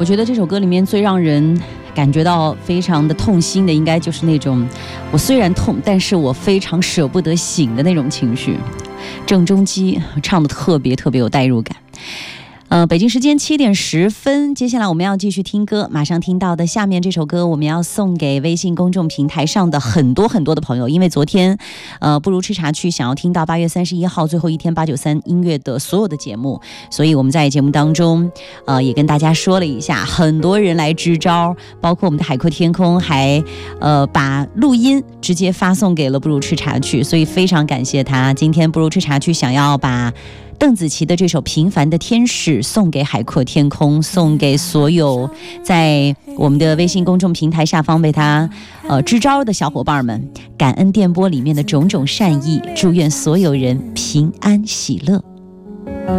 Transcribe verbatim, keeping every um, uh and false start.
我觉得这首歌里面最让人感觉到非常的痛心的，应该就是那种我虽然痛，但是我非常舍不得醒的那种情绪。郑中基唱的特别特别有代入感。呃，北京时间七点十分，接下来我们要继续听歌。马上听到的下面这首歌，我们要送给微信公众平台上的很多很多的朋友，因为昨天，呃，不如吃茶去想要听到八月三十一号最后一天八九三音乐的所有的节目，所以我们在节目当中，呃，也跟大家说了一下，很多人来支招，包括我们的海阔天空还，呃，把录音直接发送给了不如吃茶去，所以非常感谢他。今天不如吃茶去想要把邓紫棋的这首《平凡的天使》送给海阔天空，送给所有在我们的微信公众平台下方为他呃支招的小伙伴们，感恩电波里面的种种善意，祝愿所有人平安喜乐。